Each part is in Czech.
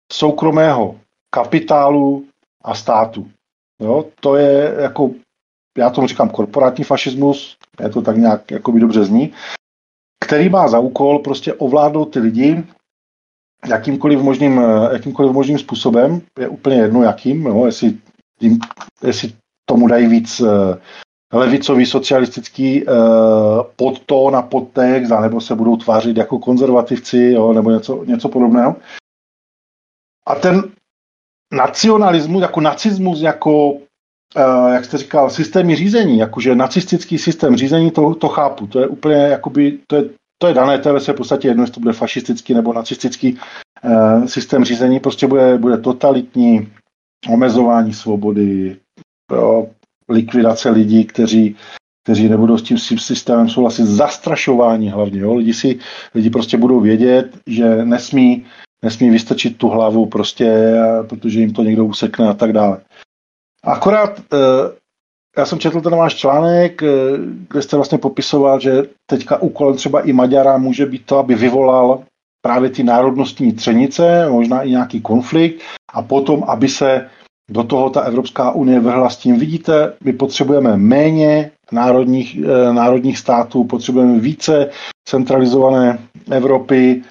soukromého kapitálu a státu. Jo? To je jako, já tomu říkám korporátní fašismus, je to tak nějak jakoby dobře zní, který má za úkol prostě ovládnout ty lidi jakýmkoliv možným způsobem, je úplně jedno jakým, jo? Jestli tomu dají víc levicový socialistický podtón a podtext, nebo se budou tvářit jako konzervativci, jo? Nebo něco podobného. A ten nacionalismus, jako nacismus, jako jak jste říkal, systémy řízení, jakože nacistický systém řízení, to chápu. To je úplně, jakoby, to je dané, to je v podstatě jedno, jestli to bude fašistický nebo nacistický systém řízení, prostě bude totalitní omezování svobody, jo, likvidace lidí, kteří nebudou s tím systémem souhlasit, zastrašování hlavně. Jo. Lidi prostě budou vědět, že nesmí vystrčit tu hlavu prostě, protože jim to někdo usekne a tak dále. Akorát já jsem četl ten váš článek, kde jste vlastně popisoval, že teďka úkolem třeba i Maďara může být to, aby vyvolal právě ty národnostní třenice, možná i nějaký konflikt a potom, aby se do toho ta Evropská unie vrhla s tím. Vidíte, my potřebujeme méně národních států, potřebujeme více centralizované Evropy,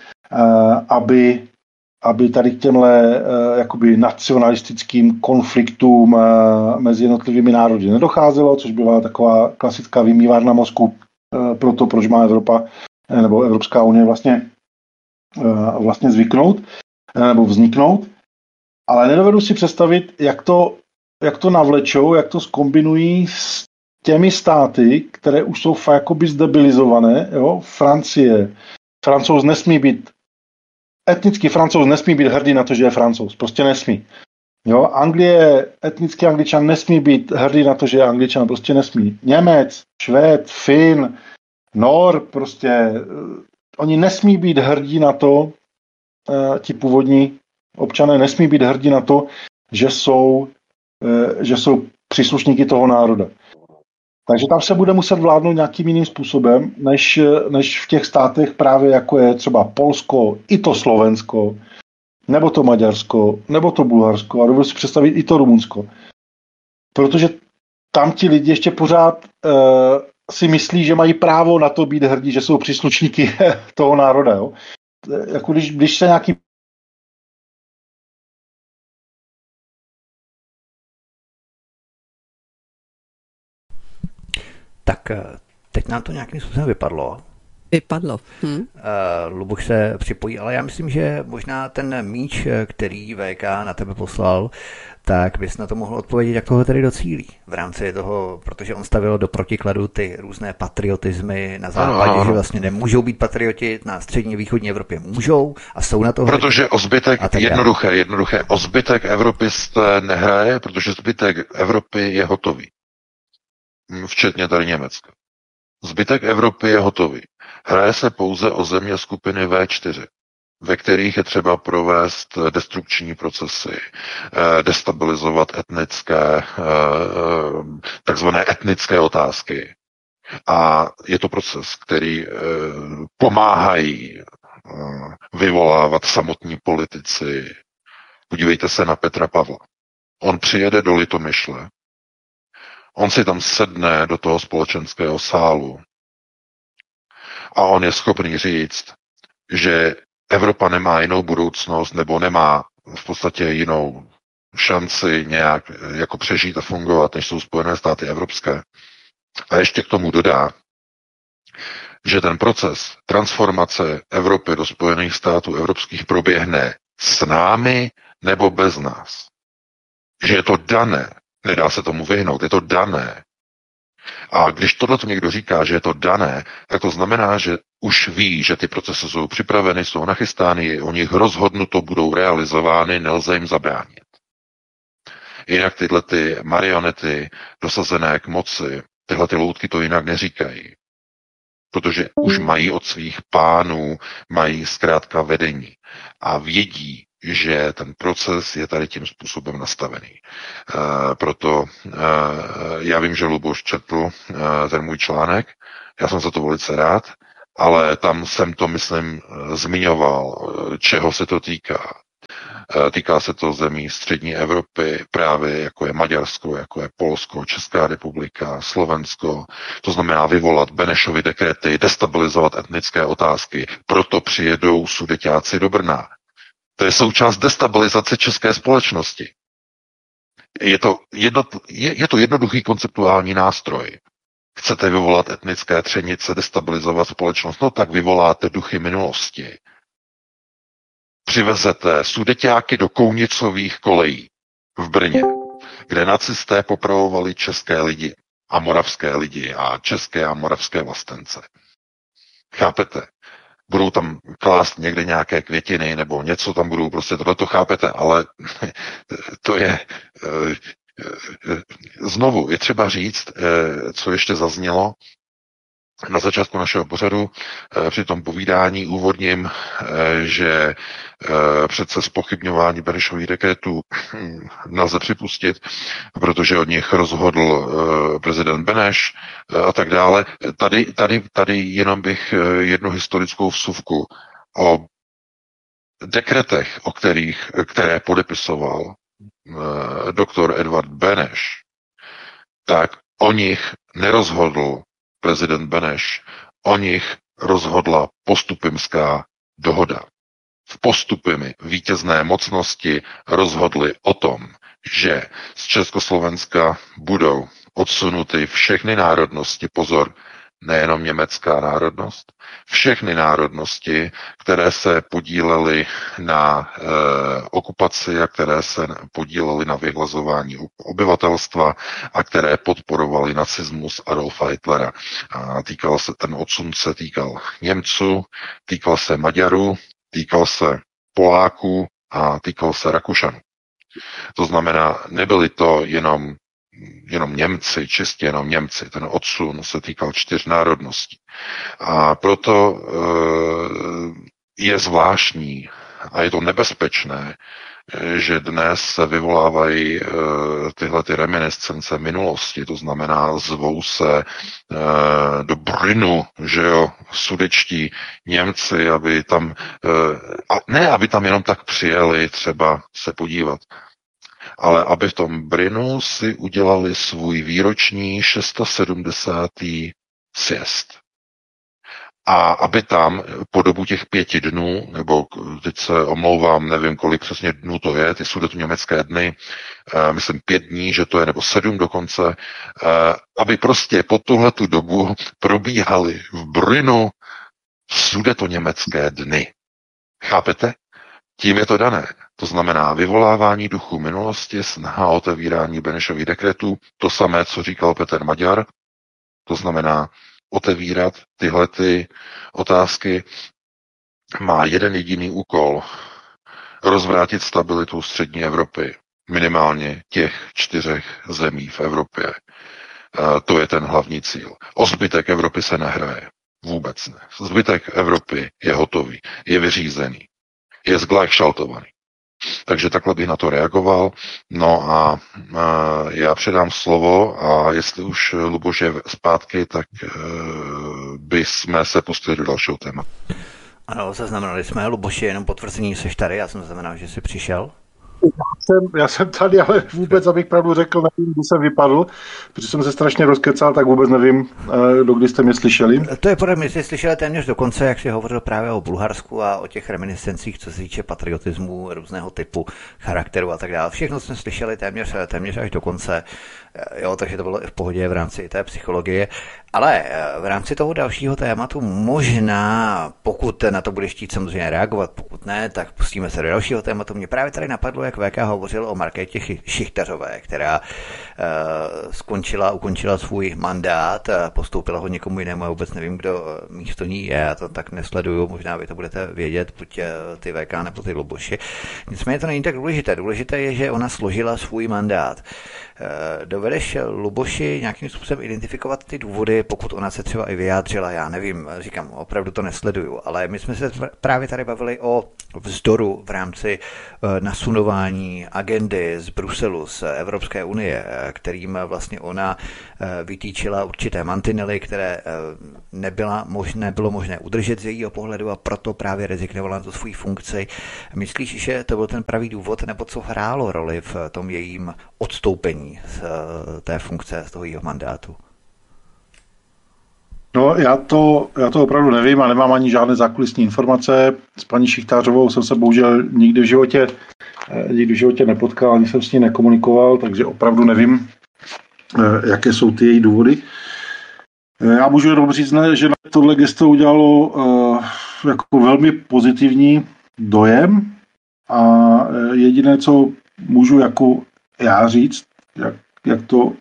aby tady k těmhle jakoby nacionalistickým konfliktům mezi jednotlivými národy nedocházelo, což byla taková klasická vymývárna mozku pro to, proč má Evropa nebo Evropská unie vlastně vzniknout. Ale nedovedu si představit, jak to navlečou, jak to zkombinují s těmi státy, které už jsou jakoby zdebilizované. Jo? Francouz nesmí být etnický Francouz nesmí být hrdý na to, že je Francouz. Prostě nesmí. Jo? Etnický Angličan nesmí být hrdý na to, že je Angličan. Prostě nesmí. Němec, Švéd, Fin, Nor, prostě oni nesmí být hrdí na to, ti původní občané nesmí být hrdí na to, že jsou příslušníky toho národa. Takže tam se bude muset vládnout nějakým jiným způsobem, než v těch státech právě jako je třeba Polsko, i to Slovensko, nebo to Maďarsko, nebo to Bulharsko a dovedu si představit i to Rumunsko. Protože tam ti lidi ještě pořád si myslí, že mají právo na to být hrdí, že jsou příslušníky toho národa. Jo? Jako když se nějaký Tak teď nám to nějakým způsobem vypadlo. Luboš se připojí, ale já myslím, že možná ten míč, který VK na tebe poslal, tak bys na to mohl odpovědět, jak toho tady docílí v rámci toho, protože on stavil do protikladu ty různé patriotizmy na západě, že vlastně nemůžou být patrioti, na střední východní Evropě můžou a jsou na to. Protože o zbytek, jednoduché, o zbytek Evropy se nehraje, protože zbytek Evropy je hotový. Včetně tady Německa. Zbytek Evropy je hotový. Hraje se pouze o země skupiny V4, ve kterých je třeba provést destrukční procesy, destabilizovat takzvané etnické otázky. A je to proces, který pomáhají vyvolávat samotní politici. Podívejte se na Petra Pavla. On přijede do Litomyšle, on si tam sedne do toho společenského sálu a on je schopný říct, že Evropa nemá jinou budoucnost nebo nemá v podstatě jinou šanci nějak jako přežít a fungovat, než jsou Spojené státy evropské. A ještě k tomu dodá, že ten proces transformace Evropy do Spojených států evropských proběhne s námi nebo bez nás. Že je to dané. Nedá se tomu vyhnout, je to dané. A když tohle někdo říká, že je to dané, tak to znamená, že už ví, že ty procesy jsou připraveny, jsou nachystány, o nich rozhodnuto, budou realizovány, nelze jim zabránit. Jinak tyhle ty marionety dosazené k moci, tyhle ty loutky to jinak neříkají. Protože už mají od svých pánů, mají zkrátka vedení a vědí, že ten proces je tady tím způsobem nastavený. Proto já vím, že Luboš četl ten můj článek, já jsem za to velice rád, ale tam jsem to, myslím, zmiňoval, čeho se to týká. Týká se to zemí střední Evropy, právě jako je Maďarsko, jako je Polsko, Česká republika, Slovensko. To znamená vyvolat Benešovy dekrety, destabilizovat etnické otázky. Proto přijedou Sudeťáci do Brna. To je součást destabilizace české společnosti. Je to jednoduchý konceptuální nástroj. Chcete vyvolat etnické třenice, destabilizovat společnost, no tak vyvoláte duchy minulosti. Přivezete Sudeťáky do Kounicových kolejí v Brně, kde nacisté popravovali české lidi a moravské lidi a české a moravské vlastence. Chápete? Budou tam klást někde nějaké květiny nebo něco tam budou, prostě tohleto chápete, ale to je znovu, je třeba říct, co ještě zaznělo na začátku našeho pořadu při tom povídání úvodním, že přece zpochybňování Benešových dekretů nelze připustit, protože od nich rozhodl prezident Beneš a tak dále. Tady jenom bych jednu historickou vsuvku o dekretech, které podepisoval doktor Edvard Beneš, tak o nich nerozhodl prezident Beneš, o nich rozhodla postupimská dohoda. V postupimi vítězné mocnosti rozhodly o tom, že z Československa budou odsunuty všechny národnosti, pozor, nejenom německá národnost, všechny národnosti, které se podílely na okupaci a které se podílely na vyhlazování obyvatelstva a které podporovaly nacismus Adolfa Hitlera. A ten odsun se týkal Němců, týkal se Maďarů, týkal se Poláků a týkal se Rakušanů. To znamená, nebyli to jenom Němci, čistě jenom Němci. Ten odsun se týkal 4 národností. A proto je zvláštní a je to nebezpečné, že dnes se vyvolávají tyhle ty reminiscence minulosti, to znamená zvou se do Brynu, že jo, sudečtí Němci, aby tam, aby tam jenom tak přijeli třeba se podívat, ale aby v tom Brynu si udělali svůj výroční 670. sjezd. A aby tam po dobu těch 5 dnů, nebo teď se omlouvám, nevím, kolik přesně dnů to je, ty sudetoněmecké dny, myslím 5 dní, že to je, nebo 7 dokonce, aby prostě po tuhletu dobu probíhaly v Brynu sudetoněmecké dny. Chápete? Tím je to dané. To znamená vyvolávání duchu minulosti, snaha o otevírání Benešových dekretů, to samé, co říkal Petr Maďar, to znamená otevírat tyhle ty otázky, má jeden jediný úkol, rozvrátit stabilitu střední Evropy, minimálně těch 4 zemí v Evropě. To je ten hlavní cíl. O zbytek Evropy se nehraje. Vůbec ne. Zbytek Evropy je hotový, je vyřízený, je zglajšaltovaný. Takže takhle bych na to reagoval. No a já předám slovo a jestli už Luboš je zpátky, tak bychom se pustili do dalšího tématu. Ano, zaznamenali jsme. Luboši, jenom potvrzení, seš tady, já jsem zaznamenal, že jsi přišel. Já jsem tady, ale vůbec, abych pravdu řekl, nevím, kdy jsem vypadl, protože jsem se strašně rozkecal, tak vůbec nevím, dokdy jste mě slyšeli. To je podle mě, jste slyšeli téměř do konce, jak jsi hovořil právě o Bulharsku a o těch reminiscencích, co se týče patriotismu, různého typu, charakteru a tak dále. Všechno jsme slyšeli téměř až do konce, jo, takže to bylo i v pohodě v rámci té psychologie. Ale v rámci toho dalšího tématu možná, pokud na to budeš chtít samozřejmě reagovat, pokud ne, tak pustíme se do dalšího tématu. Mě právě tady napadlo, jak VK hovořil o Markétě Šichtařové, která ukončila svůj mandát, postoupila ho někomu jinému, já vůbec nevím, kdo místo ní je, já to tak nesleduju, možná vy to budete vědět, buď ty VK nebo ty Luboši. Nicméně to není tak důležité. Důležité je, že ona složila svůj mandát. Dovedeš, Luboši, nějakým způsobem identifikovat ty důvody, pokud ona se třeba i vyjádřila, já nevím, říkám, opravdu to nesleduju, ale my jsme se právě tady bavili o vzdoru v rámci nasunování prosazování agendy z Bruselu, z Evropské unie, kterým vlastně ona vytýčila určité mantinely, které bylo možné udržet z jejího pohledu a proto právě rezignovala na tu svou funkci. Myslíš, že to byl ten pravý důvod, nebo co hrálo roli v tom jejím odstoupení z té funkce, z toho jejího mandátu? No, já to opravdu nevím a nemám ani žádné zákulisní informace. S paní Šichtářovou jsem se bohužel nikdy v životě nepotkal, ani jsem s ní nekomunikoval, takže opravdu nevím, jaké jsou ty její důvody. Já můžu jenom říct, že na tohle gesto udělalo jako velmi pozitivní dojem a jediné, co můžu jako já říct, jak to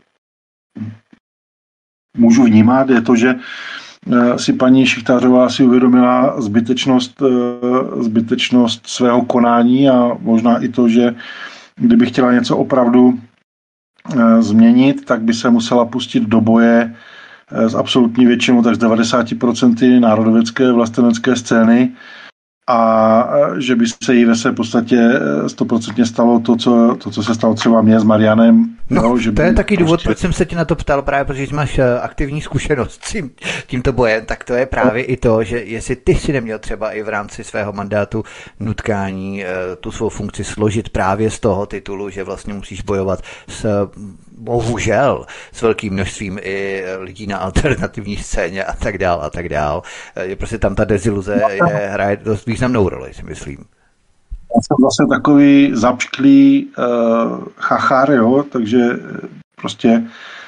můžu vnímat, je to, že si paní Šichtářová si uvědomila zbytečnost svého konání a možná i to, že kdyby chtěla něco opravdu změnit, tak by se musela pustit do boje s absolutní většinou, tak z 90% národověcké vlastenecké scény a že by se jí ve své podstatě 100% stalo to, co se stalo třeba mě s Marianem. No, že to je taky důvod, proč jsem se tě na to ptal, právě protože máš aktivní zkušenost s tímto bojem, tak to je právě i to, že jestli ty si neměl třeba i v rámci svého mandátu nutkání tu svou funkci složit právě z toho titulu, že vlastně musíš bojovat bohužel s velkým množstvím i lidí na alternativní scéně a tak dál. Je prostě tam ta deziluze hraje dost významnou roli, si myslím. Já jsem zase takový zapšklý chachár, jo, takže prostě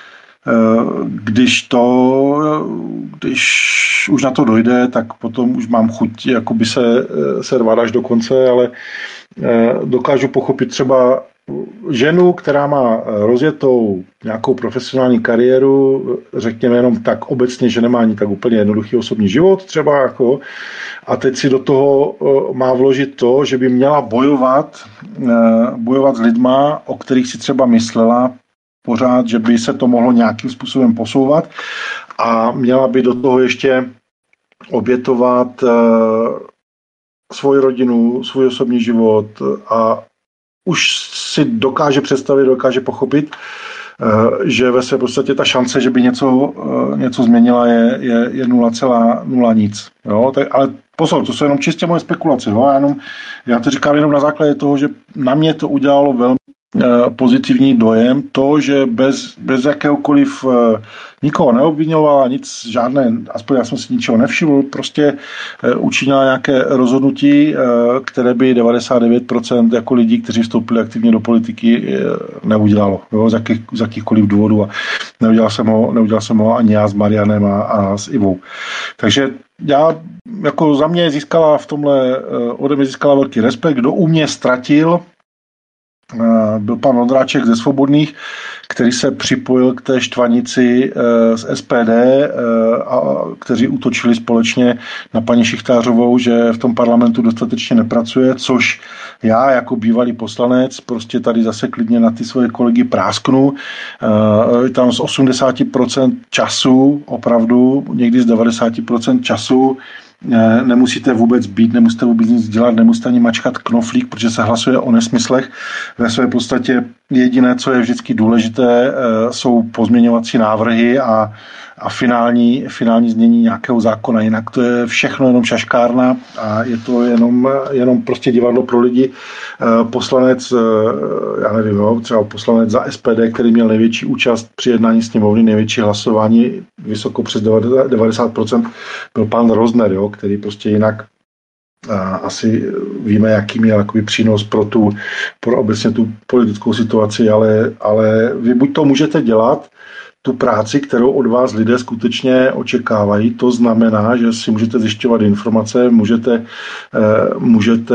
když už na to dojde, tak potom už mám chuť jakoby se rvat až do konce, ale dokážu pochopit třeba ženu, která má rozjetou nějakou profesionální kariéru, řekněme jenom tak obecně, že nemá ani tak úplně jednoduchý osobní život třeba, jako, a teď si do toho má vložit to, že by měla bojovat s lidma, o kterých si třeba myslela pořád, že by se to mohlo nějakým způsobem posouvat a měla by do toho ještě obětovat svoji rodinu, svůj osobní život a už si dokáže představit, dokáže pochopit, že ve své podstatě ta šance, že by něco změnila, je 0,0 nic. Jo? Ale pozor, to jsou jenom čistě moje spekulace. Jo? Já to říkám jenom na základě toho, že na mě to udělalo velmi pozitivní dojem, to, že bez jakéhokoliv nikoho neobvinovala, nic, žádné, aspoň já jsem si ničeho nevšiml, prostě učinila nějaké rozhodnutí, které by 99% jako lidí, kteří vstoupili aktivně do politiky, neudělalo, jo, z jakýchkoliv důvodů a neudělal jsem ho ani já s Marianem a s Ivou. Takže jako za mě získala v tomhle, ode mě získala velký respekt, kdo u mě ztratil, byl pan Ondráček ze Svobodných, který se připojil k té štvanici z SPD, kteří útočili společně na paní Šichtářovou, že v tom parlamentu dostatečně nepracuje, což já jako bývalý poslanec prostě tady zase klidně na ty svoje kolegy prásknu. Tam z 80% času, opravdu někdy z 90% času nemusíte vůbec být, nemusíte vůbec nic dělat, nemusíte ani mačkat knoflík, protože se hlasuje o nesmyslech. Ve své podstatě jediné, co je vždycky důležité, jsou pozměňovací návrhy a finální znění nějakého zákona. Jinak to je všechno jenom šaškárna a je to jenom prostě divadlo pro lidi. Poslanec, já nevím, třeba poslanec za SPD, který měl největší účast při jednání sněmovny, největší hlasování, vysoko přes 90%, byl pan Rozner, jo, který prostě jinak asi víme, jaký měl přínos pro obecně tu politickou situaci, ale vy buď to můžete dělat, tu práci, kterou od vás lidé skutečně očekávají. To znamená, že si můžete zjišťovat informace, můžete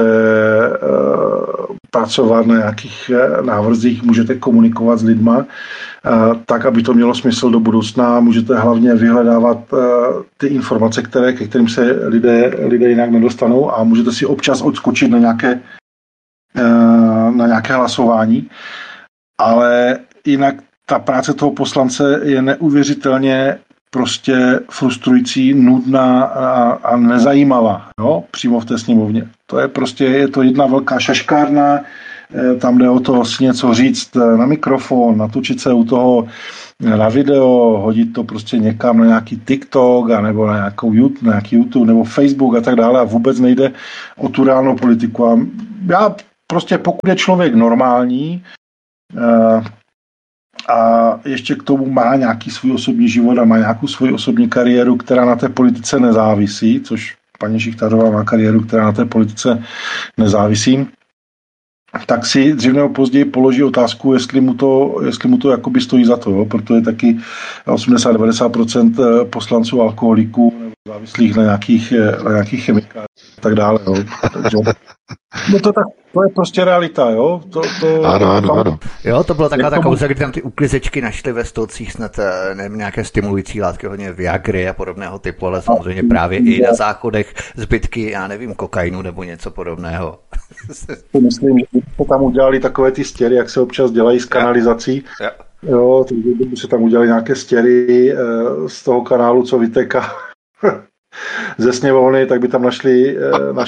pracovat na nějakých návrzích, můžete komunikovat s lidma, tak, aby to mělo smysl do budoucna. Můžete hlavně vyhledávat ty informace, ke kterým se lidé jinak nedostanou a můžete si občas odskočit na nějaké hlasování. Ale jinak ta práce toho poslance je neuvěřitelně prostě frustrující, nudná a nezajímavá, jo? Přímo v té sněmovně. To je prostě, je to jedna velká šaškárna, tam jde o to si něco říct na mikrofon, natočit se u toho na video, hodit to prostě někam na nějaký TikTok a nebo na nějaký YouTube nebo Facebook a tak dále a vůbec nejde o tu reálnou politiku. A já prostě pokud je člověk normální a ještě k tomu má nějaký svůj osobní život a má nějakou svoji osobní kariéru, která na té politice nezávisí, což paní Šichtařová má kariéru, která na té politice nezávisí, tak si dřív nebo později položí otázku, jestli mu to jakoby stojí za to, jo? Protože taky 80-90% poslanců alkoholiků nebo závislých na nějakých chemikáliích a tak dále. Jo? Takže, to je prostě realita, jo? Ano. Jo, to byla taková ta kauza, kdy tam ty uklizečky našly ve stolcích snad nevím, nějaké stimulující látky, hodně Viagry a podobného typu, ale samozřejmě právě i na záchodech zbytky, já nevím, kokainu nebo něco podobného. Myslím, že tam udělali takové ty stěry, jak se občas dělají s kanalizací. Jo, kdyby se tam udělali nějaké stěry z toho kanálu, co vytéká ze sněmovny, tak by tam našli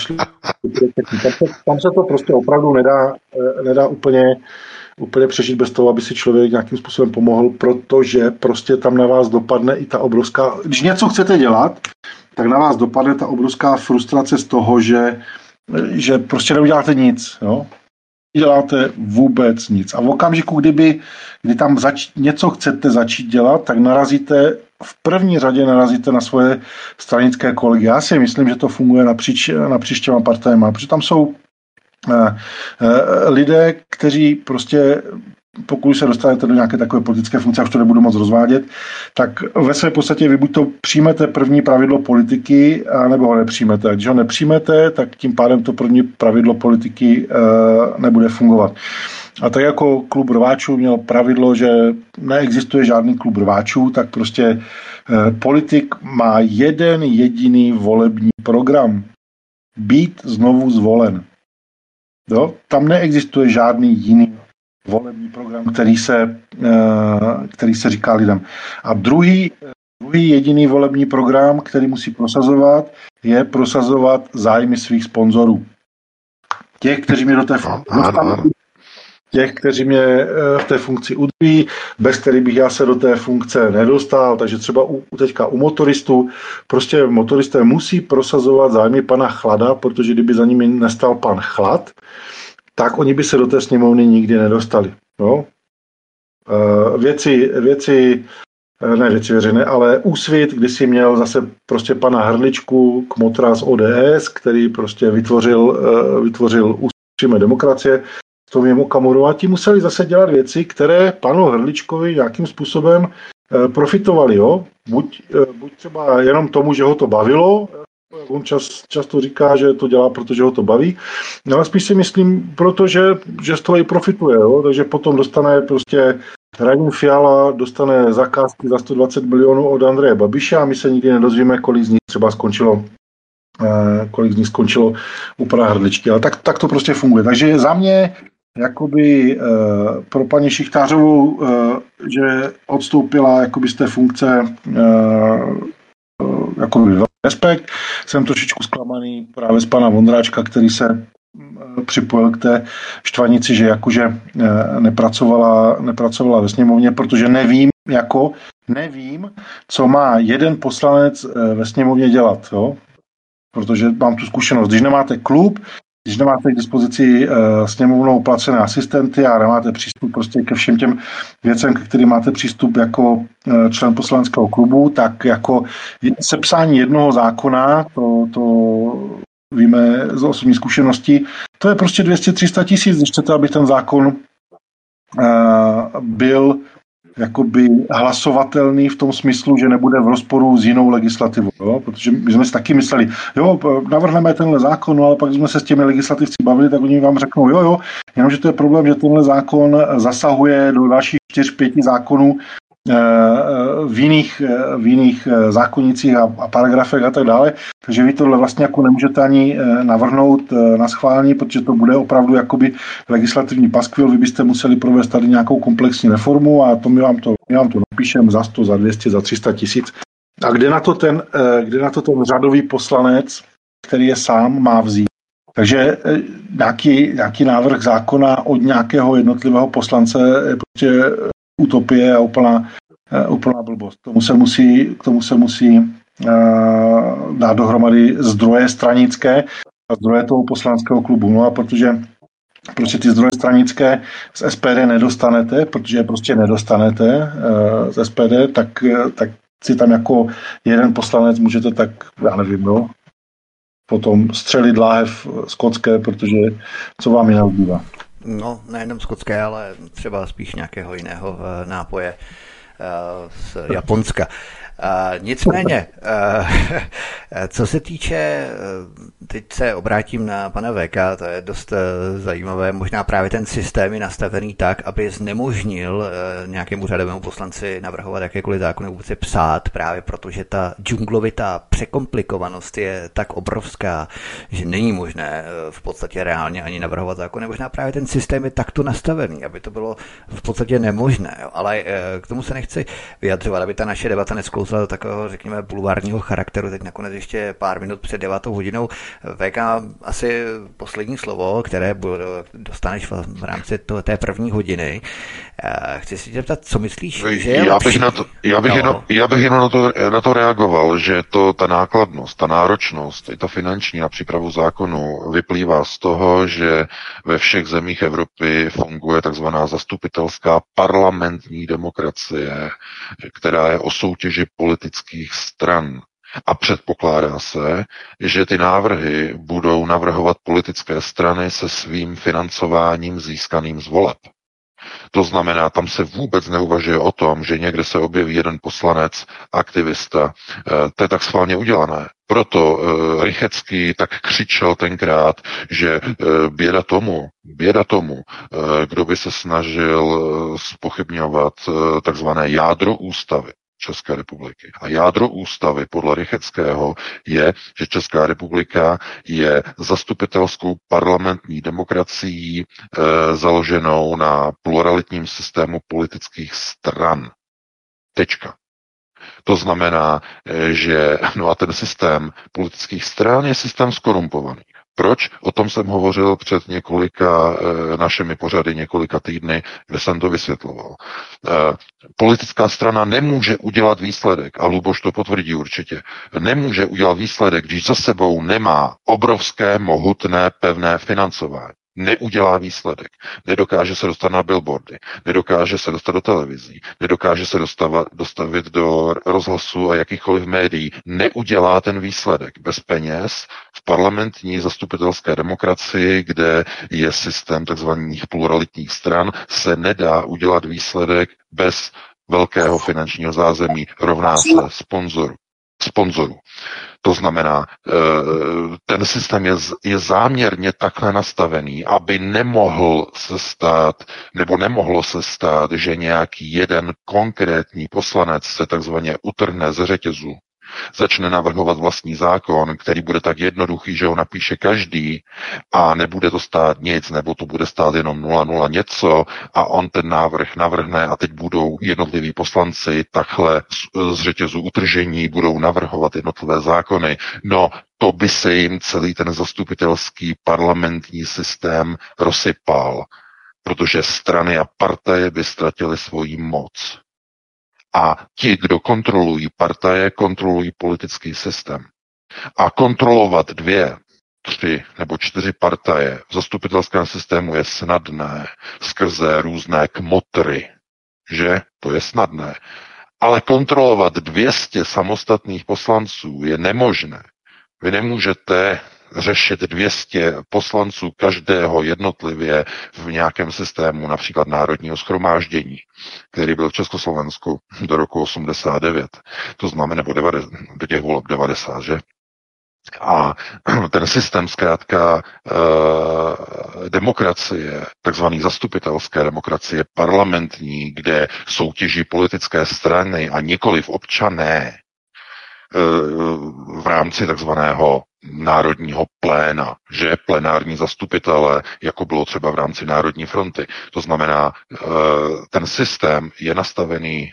tam se to prostě opravdu nedá úplně přežít bez toho, aby si člověk nějakým způsobem pomohl, protože prostě tam na vás dopadne i ta obrovská, když něco chcete dělat, tak na vás dopadne ta obrovská frustrace z toho, že prostě neuděláte nic, jo? Děláte vůbec nic. A v okamžiku, kdy tam něco chcete začít dělat, tak v první řadě narazíte na svoje stranické kolegy. Já si myslím, že to funguje napříč těma partajema, protože tam jsou lidé, kteří prostě, pokud se dostanete do nějaké takové politické funkce, už to nebudu moc rozvádět, tak ve své podstatě vy buď to přijmete první pravidlo politiky, nebo ho nepřijmete. A když ho nepřijmete, tak tím pádem to první pravidlo politiky nebude fungovat. A tak jako klub rváčů měl pravidlo, že neexistuje žádný klub rváčů, tak prostě politik má jeden jediný volební program. Být znovu zvolen. Jo? Tam neexistuje žádný jiný volební program, který se říká lidem. A druhý jediný volební program, který musí prosazovat, je prosazovat zájmy svých sponzorů. Těch, kteří mě do té funkce dostanou, těch, kteří mě v té funkci udrží, bez kterých bych já se do té funkce nedostal. Takže třeba teďka u motoristů, prostě motoristé musí prosazovat zájmy pana Chlada, protože kdyby za nimi nestal pan Chlad, tak oni by se do té sněmovny nikdy nedostali. No? Věci veřejné, ale Úsvit, když si měl zase prostě pana Hrličku, kmotra z ODS, který prostě vytvořil Ústříme demokracie, s Tomiem Okamurou, a ti museli zase dělat věci, které panu Hrličkovi nějakým způsobem profitovali. Jo? Buď třeba jenom tomu, že ho to bavilo, on často říká, že to dělá, protože ho to baví, ale spíš si myslím, protože z toho i profituje. Jo? Takže potom dostane prostě Radim Fiala dostane zakázky za 120 milionů od Andreje Babiše a my se nikdy nedozvíme, kolik z nich třeba skončilo u pana Hrdličky. Ale tak to prostě funguje. Takže za mě jakoby pro paní Šichtářovou, že odstoupila jakoby z té funkce jakoby respekt. Jsem trošičku zklamaný právě z pana Vondráčka, který se připojil k té štvanici, že jakože nepracovala ve sněmovně, protože nevím, co má jeden poslanec ve sněmovně dělat, jo? Protože mám tu zkušenost. Když nemáte klub, když nemáte k dispozici sněmovnou placené asistenty a nemáte přístup prostě ke všem těm věcem, ke kterým máte přístup jako člen poslaneckého klubu, tak jako sepsání jednoho zákona, to víme z osobní zkušenosti, to je prostě 200-300 tisíc, když chcete, aby ten zákon byl jakoby hlasovatelný v tom smyslu, že nebude v rozporu s jinou legislativou. Jo? Protože my jsme si taky mysleli, jo, navrhneme tenhle zákon, no, ale pak jsme se s těmi legislativci bavili, tak oni vám řeknou, jo, jenomže to je problém, že tenhle zákon zasahuje do dalších 4-5 zákonů v jiných zákonnicích a paragrafech a tak dále. Takže vy tohle vlastně jako nemůžete ani navrhnout na schválení, protože to bude opravdu jakoby legislativní paskvil. Vy byste museli provést tady nějakou komplexní reformu a to my vám to napíšeme za 100, za 200, za 300 tisíc. A kde na to ten řadový poslanec, který je sám, má vzít? Takže nějaký návrh zákona od nějakého jednotlivého poslance je prostě utopie a úplná blbost. K tomu se musí dát dohromady zdroje stranické a zdroje toho poslaneckého klubu. No a protože ty zdroje stranické z SPD nedostanete, protože prostě nedostanete z SPD, tak si tam jako jeden poslanec můžete tak, já nevím, no, potom střelit láhev skotské, protože co vám jiného zbývá? No, nejenom skotské, ale třeba spíš nějakého jiného nápoje z Japonska. Nicméně, co se týče, teď se obrátím na pana VK, to je dost zajímavé, možná právě ten systém je nastavený tak, aby znemožnil nějakému řadovému poslanci navrhovat jakékoliv zákony, vůbec je psát, právě protože ta džunglovitá překomplikovanost je tak obrovská, že není možné v podstatě reálně ani navrhovat zákony. Možná právě ten systém je takto nastavený, aby to bylo v podstatě nemožné, jo. Ale k tomu se nechci vyjadřovat, aby ta naše debata nesklouzla do takového, řekněme, bulvárního charakteru. Teď nakonec ještě pár minut před 9 hodinou. VK, asi poslední slovo, které dostaneš v rámci té první hodiny. Chci si tě zeptat, co myslíš? Že já bych jenom na to reagoval, že ta nákladnost, ta náročnost, i ta finanční na přípravu zákonu vyplývá z toho, že ve všech zemích Evropy funguje takzvaná zastupitelská parlamentní demokracie, která je o soutěži politických stran. A předpokládá se, že ty návrhy budou navrhovat politické strany se svým financováním získaným z voleb. To znamená, tam se vůbec neuvažuje o tom, že někde se objeví jeden poslanec, aktivista. To je tak schválně udělané. Proto Rychecký tak křičel tenkrát, že běda tomu, kdo by se snažil zpochybňovat takzvané jádro ústavy České republiky. A jádro ústavy podle Rycheckého je, že Česká republika je zastupitelskou parlamentní demokracií založenou na pluralitním systému politických stran. Tečka. To znamená, že a ten systém politických stran je systém skorumpovaný. Proč? O tom jsem hovořil před několika našimi pořady, několika týdny, kde jsem to vysvětloval. Politická strana nemůže udělat výsledek, a Luboš to potvrdí určitě, nemůže udělat výsledek, když za sebou nemá obrovské, mohutné, pevné financování. Neudělá výsledek. Nedokáže se dostat na billboardy, nedokáže se dostat do televizí, nedokáže se dostavit do rozhlasu a jakýchkoliv médií. Neudělá ten výsledek. Bez peněz v parlamentní zastupitelské demokracii, kde je systém takzvaných pluralitních stran, se nedá udělat výsledek bez velkého finančního zázemí. Rovná se sponzorů. To znamená, ten systém je záměrně takhle nastavený, aby nemohlo se stát, že nějaký jeden konkrétní poslanec se takzvaně utrhne ze řetězu, začne navrhovat vlastní zákon, který bude tak jednoduchý, že ho napíše každý a nebude to stát nic, nebo to bude stát jenom 0,0 něco a on ten návrh navrhne a teď budou jednotliví poslanci takhle z řetězu utržení, budou navrhovat jednotlivé zákony. No, to by se jim celý ten zastupitelský parlamentní systém rozsypal, protože strany a partaje by ztratily svoji moc. A ti, kdo kontrolují partaje, kontrolují politický systém. A kontrolovat 2, 3 nebo 4 partaje v zastupitelském systému je snadné skrze různé kmotry, že? To je snadné. Ale kontrolovat 200 samostatných poslanců je nemožné. Vy nemůžete řešit 200 poslanců každého jednotlivě v nějakém systému, například Národního shromáždění, který byl v Československu do roku 89. To znamená, nebo do těch voleb 90, že? A ten systém zkrátka demokracie, takzvaný zastupitelské demokracie, parlamentní, kde soutěží politické strany a nikoliv občané, v rámci takzvaného národního pléna, že plenární zastupitele, jako bylo třeba v rámci Národní fronty. To znamená, ten systém je nastavený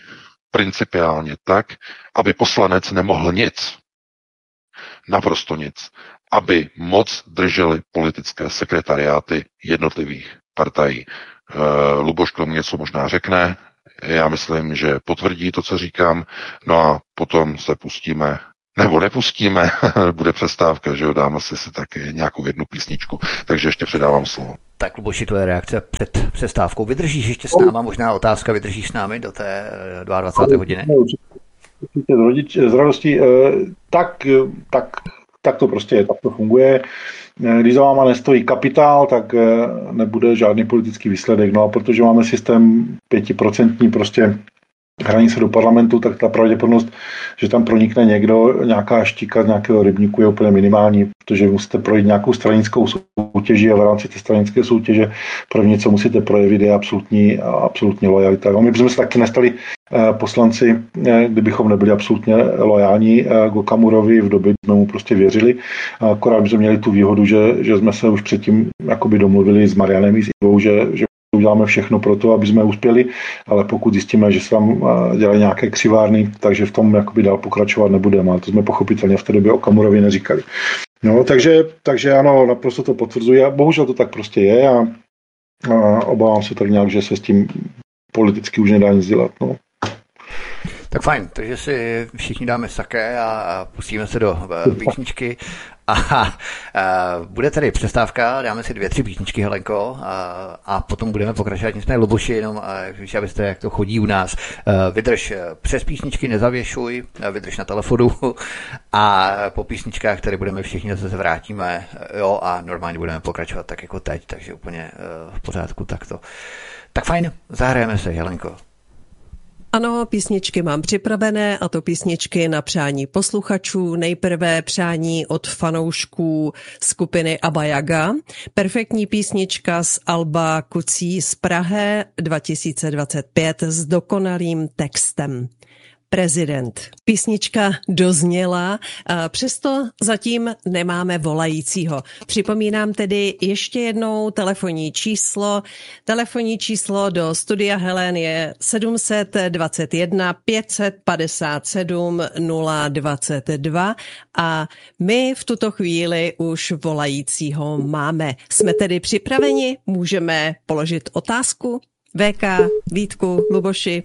principiálně tak, aby poslanec nemohl nic. Naprosto nic. aby moc držely politické sekretariáty jednotlivých partají. Luboš k tomu něco možná řekne, já myslím, že potvrdí to, co říkám, no a potom se pustíme, nebo nepustíme, bude přestávka, že jo, dáme si taky nějakou jednu písničku, takže ještě předávám slovo. Tak Luboši, tvoje reakce před přestávkou. Vydržíš ještě s náma, možná otázka, vydržíš s námi do té 22. hodiny? Určitě z radostí, tak to prostě je, tak to funguje. Když za váma nestojí kapitál, tak nebude žádný politický výsledek. No a protože máme systém 5% prostě hranice do parlamentu, tak ta pravděpodobnost, že tam pronikne někdo, nějaká štika z nějakého rybníku je úplně minimální, protože musíte projít nějakou stranickou soutěži a v rámci té stranické soutěže první, co musíte projevit, je absolutní lojalita. My bychom se taky nestali poslanci, kdybychom nebyli absolutně lojální k Okamurovi, v době jsme mu prostě věřili, akorát bychom měli tu výhodu, že jsme se už předtím jakoby domluvili s Marianem i s Ivou, že uděláme všechno pro to, aby jsme uspěli, ale pokud zjistíme, že se tam dělají nějaké křivárny, takže v tom jakoby dál pokračovat nebudeme, ale to jsme pochopitelně v té době Okamurovi neříkali. No, takže ano, naprosto to potvrzuji a bohužel to tak prostě je a obávám se tak nějak, že se s tím politicky už nedá nic dělat. No. Tak fajn, takže si všichni dáme saké a pustíme se do písničky. A bude tady přestávka, dáme si 2-3 písničky, Helenko, a potom budeme pokračovat. Nicméně, Luboši, jenom, víš, abyste, jak to chodí u nás, vydrž přes písničky, nezavěšuj, vydrž na telefonu a po písničkách, které budeme všichni zase vrátíme, jo, a normálně budeme pokračovat tak jako teď, takže úplně v pořádku takto. Tak fajn, zahrajeme se, Helenko. Ano, písničky mám připravené, a to písničky na přání posluchačů. Nejprve přání od fanoušků skupiny Abba Yaga. Perfektní písnička z alba Kucí z Prahy 2025 s dokonalým textem. Prezident. Písnička dozněla, přesto zatím nemáme volajícího. Připomínám tedy ještě jednou telefonní číslo. Telefonní číslo do studia Helen je 721 557 022 a my v tuto chvíli už volajícího máme. Jsme tedy připraveni? Můžeme položit otázku? VK, Vítku, Luboši?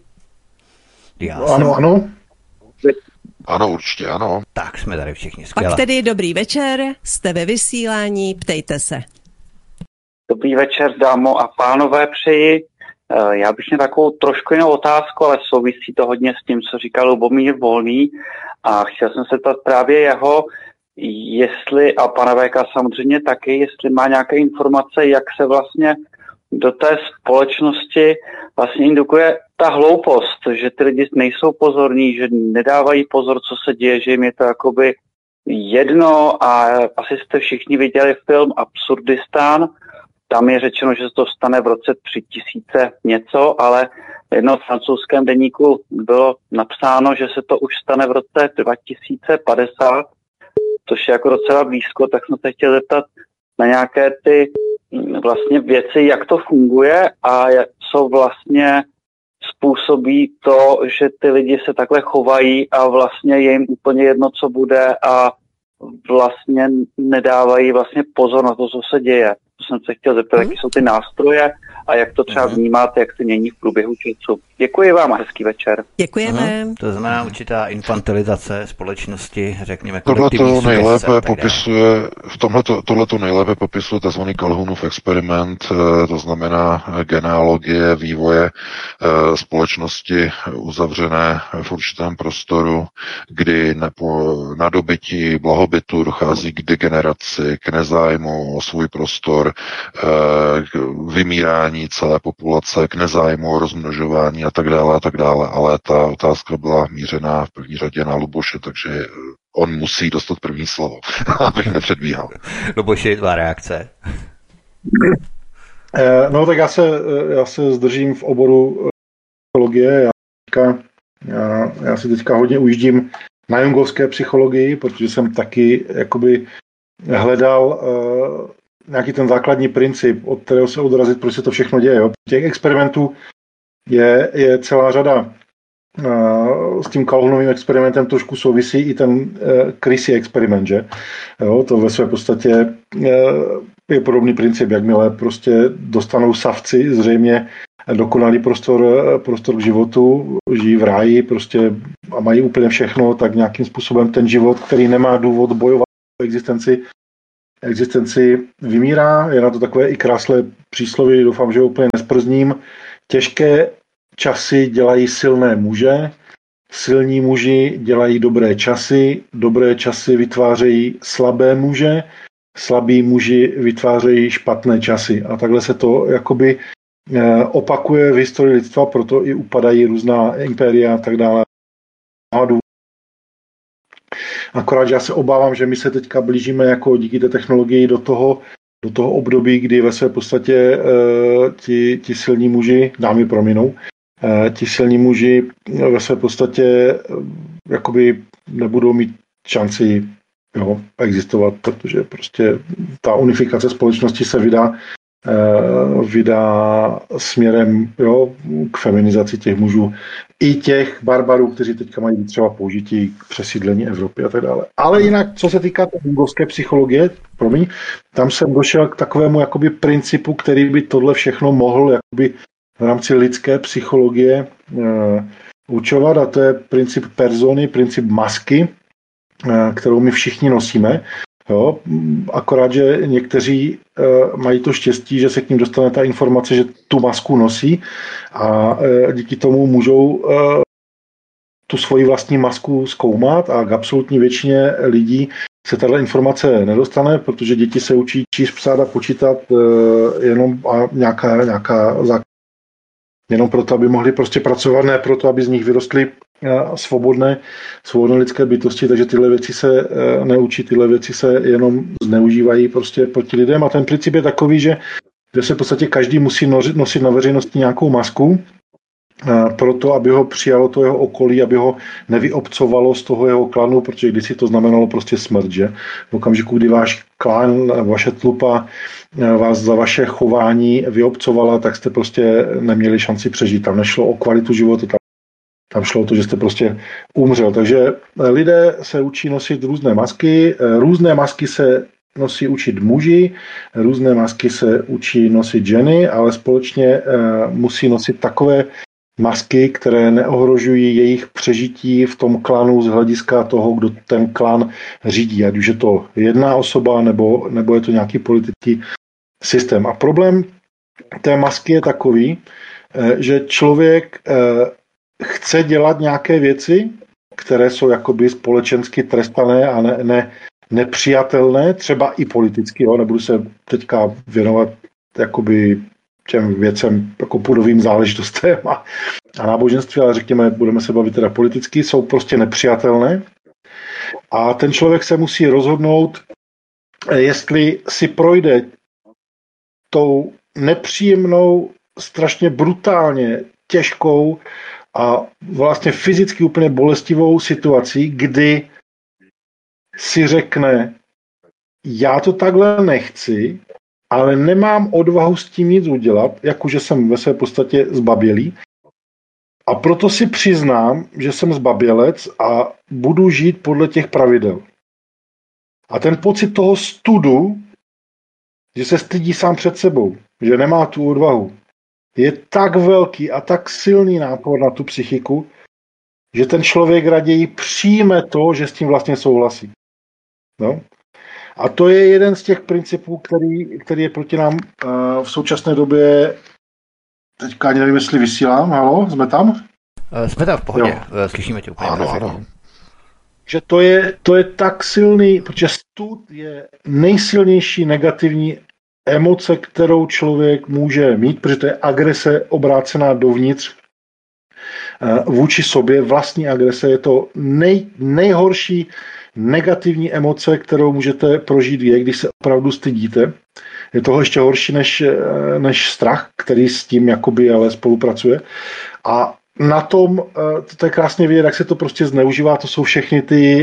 Ano. Ano, určitě ano. Tak jsme tady všichni, skvěle. Pak tedy dobrý večer, jste ve vysílání, ptejte se. Dobrý večer, dámo a pánové, přeji. Já bych měl takovou trošku jinou otázku, ale souvisí to hodně s tím, co říkal Lubomír Volný, a chtěl jsem se ptat právě jeho, jestli, a pana VK samozřejmě taky, jestli má nějaké informace, jak se vlastně do té společnosti vlastně indukuje ta hloupost, že ty lidi nejsou pozorní, že nedávají pozor, co se děje, že jim je to jakoby jedno, a asi jste všichni viděli film Absurdistán. Tam je řečeno, že se to stane v roce 3000 něco, ale v jednom francouzském deníku bylo napsáno, že se to už stane v roce 2050, což je jako docela blízko, tak jsem se chtěl zeptat na nějaké ty vlastně věci, jak to funguje a co vlastně způsobí to, že ty lidi se takhle chovají a vlastně je jim úplně jedno, co bude, a vlastně nedávají vlastně pozor na to, co se děje. To jsem se chtěl zeptat, jaké jsou ty nástroje a jak to třeba vnímáte, jak se mění v průběhu času. Děkuji vám a hezký večer. Děkujeme. To znamená určitá infantilizace společnosti, řekněme, Tohleto nejlépe popisuje, tohleto nejlépe popisuje tzv. Calhounův experiment, to znamená genealogie vývoje společnosti uzavřené v určitém prostoru, kdy na dobytí blahobytu dochází k degeneraci, k nezájmu o svůj prostor, k vymírání celé populace, k nezájmu o rozmnožování a tak dále, ale ta otázka byla mířená v první řadě na Luboše, takže on musí dostat první slovo, abych nepředbíhal. Luboši, tvá reakce. No tak já se zdržím v oboru psychologie. Já si teďka hodně ujíždím na jungovské psychologii, protože jsem taky jakoby hledal nějaký ten základní princip, od kterého se odrazit, proč se to všechno děje. Jo. Těch experimentů je celá řada. s tím Calhounovým experimentem trošku souvisí i ten Chrissy experiment, že? Jo, to ve své podstatě je podobný princip, jakmile prostě dostanou savci zřejmě dokonalý prostor k životu, žijí v ráji prostě a mají úplně všechno, tak nějakým způsobem ten život, který nemá důvod bojovat o existenci vymírá. Je na to takové i krásné přísloví, doufám, že ho úplně nesprzním. Těžké časy dělají silné muže, silní muži dělají dobré časy vytvářejí slabé muže, slabí muži vytvářejí špatné časy. A takhle se to jakoby opakuje v historii lidstva, proto i upadají různá impéria a tak dále. Akorát, že já se obávám, že my se teďka blížíme jako díky té technologii do toho období, kdy ve své podstatě ti silní muži, dámy prominou, ti silní muži ve své podstatě jakoby nebudou mít šanci existovat, protože prostě ta unifikace společnosti se vydá směrem k feminizaci těch mužů i těch barbarů, kteří teďka mají třeba použití k přesídlení Evropy a tak dále. Ale jinak, co se týká jungovské psychologie, tam jsem došel k takovému jakoby principu, který by tohle všechno mohl jakoby v rámci lidské psychologie učovat, a to je princip persony, princip masky, kterou my všichni nosíme. Jo, akorát, že někteří mají to štěstí, že se k ním dostane ta informace, že tu masku nosí a díky tomu můžou tu svoji vlastní masku zkoumat, a k absolutní většině lidí se tato informace nedostane, protože děti se učí číst, psát a počítat jenom jenom proto, aby mohli prostě pracovat, ne proto, aby z nich vyrostly svobodné lidské bytosti, takže tyhle věci se neučí, tyhle věci se jenom zneužívají prostě proti lidem, a ten princip je takový, že se v podstatě každý musí nosit na veřejnosti nějakou masku, proto, aby ho přijalo to jeho okolí, aby ho nevyobcovalo z toho jeho klanu, protože kdysi to znamenalo prostě smrt, že? V okamžiku, kdy váš klan, vaše tlupa vás za vaše chování vyobcovala, tak jste prostě neměli šanci přežít. Tam nešlo o kvalitu života, tam šlo o to, že jste prostě umřel. Takže lidé se učí nosit různé masky se nosí učit muži, různé masky se učí nosit ženy, ale společně musí nosit takové masky, které neohrožují jejich přežití v tom klanu z hlediska toho, kdo ten klan řídí, ať už je to jedna osoba, nebo je to nějaký politický systém. A problém té masky je takový, že člověk chce dělat nějaké věci, které jsou jakoby společensky trestané a nepřijatelné, třeba i politicky, nebudu se teďka věnovat jakoby těm věcem, jako půdovým záležitostem a náboženství, ale řekněme, budeme se bavit teda politicky, jsou prostě nepřijatelné. A ten člověk se musí rozhodnout, jestli si projde tou nepříjemnou, strašně brutálně těžkou a vlastně fyzicky úplně bolestivou situací, kdy si řekne, já to takhle nechci, ale nemám odvahu s tím nic udělat, jakože jsem ve své podstatě zbabělý. A proto si přiznám, že jsem zbabělec a budu žít podle těch pravidel. A ten pocit toho studu, že se stydí sám před sebou, že nemá tu odvahu, je tak velký a tak silný nápor na tu psychiku, že ten člověk raději přijme to, že s tím vlastně souhlasí. No? A to je jeden z těch principů, který je proti nám v současné době. Teďka ani nevím, jestli vysílám. Halo, jsme tam? Jsme tam v pohodě, slyšíme tě úplně. Ano. Že to je tak silný, protože stud je nejsilnější negativní emoce, kterou člověk může mít, protože to je agrese obrácená dovnitř vůči sobě, vlastní agrese. Je to nejhorší negativní emoce, kterou můžete prožít, když se opravdu stydíte. Je toho ještě horší než strach, který s tím jakoby ale spolupracuje. A na tom, to je krásně vidět, jak se to prostě zneužívá, to jsou všechny